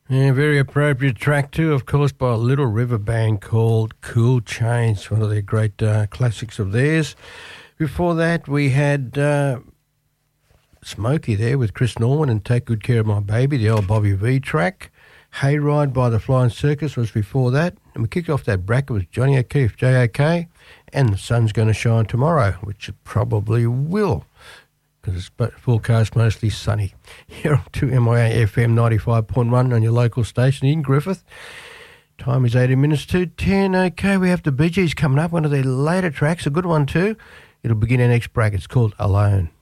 Yeah, very appropriate track too, of course, by a Little River band called Cool Change, one of their great classics of theirs. Before that, we had Smokey there with Chris Norman and Take Good Care of My Baby, the old Bobby V track. Hayride by the Flying Circus was before that. And we kicked off that bracket with Johnny O'Keefe, JOK, and The Sun's Gonna Shine Tomorrow, which it probably will, because it's forecast mostly sunny. Here on 2MIA FM 95.1 on your local station in Griffith. Time is 18 minutes to 10. Okay, we have the Bee Gees coming up, one of their later tracks, a good one too. It'll begin our next bracket. It's called Alone.